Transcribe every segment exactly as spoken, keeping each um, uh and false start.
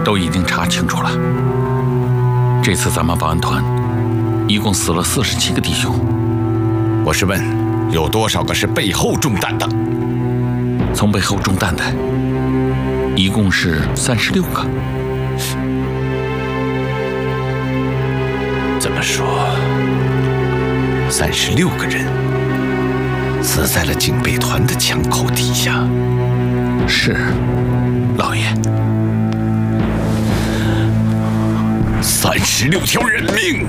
都已经查清楚了。这次咱们保安团一共死了四十七个弟兄。 我是问，有多少个是背后中弹的？ 从背后中弹的，一共是三十六个。 这么说，三十六个人死在了警备团的枪口底下。 是，老爷。 三十六条人命。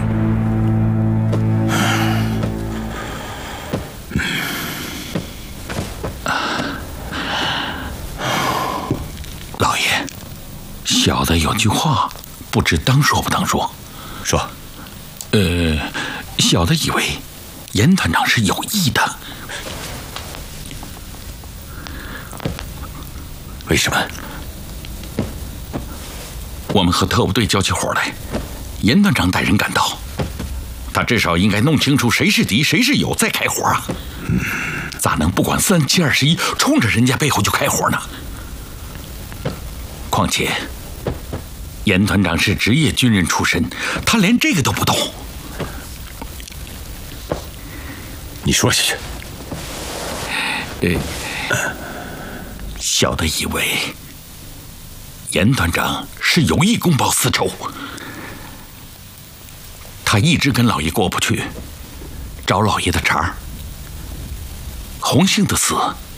老爷，小的有句话，不知当说不当说。 说。 呃，小的以为严团长是有意的。 为什么？ 我们和特务队交起活来，严团长带人赶到，他至少应该弄清楚谁是敌谁是友再开火啊！嗯，咋能不管三七二十一，冲着人家背后就开火呢？况且严团长是职业军人出身，他连这个都不懂。 你说下去。 呃，小的以为严团长是有意公报私仇，他一直跟老爷过不去，找老爷的茬儿。洪兴的死